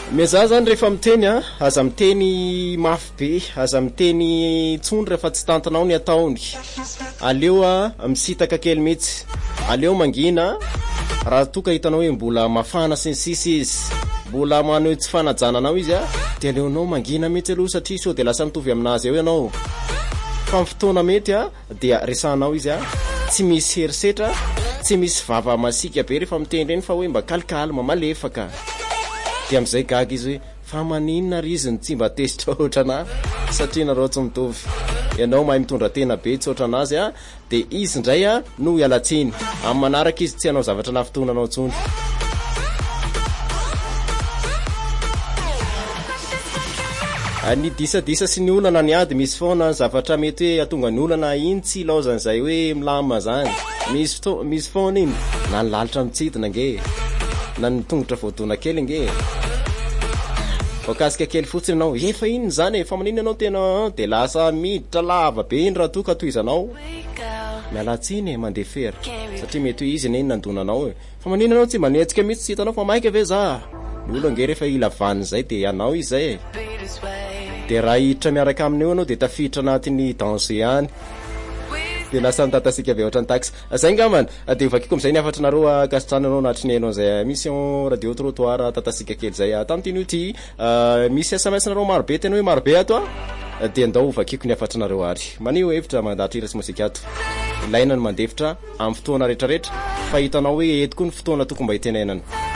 Meza zany rehefa miteny aza miteny mafy be, aza miteny tsony rehefa tsy tantanao ny ataony. Aleo misitaka kely mitsy. Aleo mangina raha toka hitanao hoe mbola mafana sy ny sisa izy, mbola maneho tsy fanajananao izy de aleonao mangina mitsy aloha satria sao de lasa mitovy aminazy eo ianao. Fa fotoana mety dia resanao izy tsy misy herisetra, tsy misy vava masika be rehefa miteny reny fa hoe mba calme malefaka. De am'izay gaga izy hoe fa maninona ry izy tsy mba tezitra ohatrana satria nareo tsy mitovy. Ianao mahay mitondra tena be tsy ohatranazy de izy indray no ialatsiny. Amin'ny manaraka izy tsy hanao zavatra nafitonanao tsony. Ny disadisa sy ny olana ny ady misy foana zavatra mety hoe atonga ny olana iny tsy ilaozany zay hoe milama zany. Misy foana iny na ny lalitra mitsidina nge, na ny tongotra voadona kely nge. Vakasika kely fotsiny ianao efa iny zany fa maninona ianao tena de lasa miditra lava be iny raha toka toizanao. Mialatsiny mandeha fery satria mety hoe izy iny nandonanao fa maninona ianao tsy manetsika mitsy tsy hitanao fa maika ve za. Ny olona nge rehefa ila vaniny zay de anao izy zay. De raha hiditra miaraka amineo anao de tafiditra anatin'ny danger ihany. De lasa nitantasika avy ohatran'ny taxi. Zay ngamana de vakiko am'izay ny afatranareo kasitrana anao natrinenao zay mission radio trottoir tantasika kely zay tam'tiny ity misy SMS nareo maro be tena hoe maro be ato de andao vakiko ny afatranareo ary. Manio hevitra mandahatra hira sy mozika ato. Ilaina ny mandefitra amin'ny fotoana rehetrarehetra fa hitanao hoe eto koa ny fotoana tokony mba hitenenana.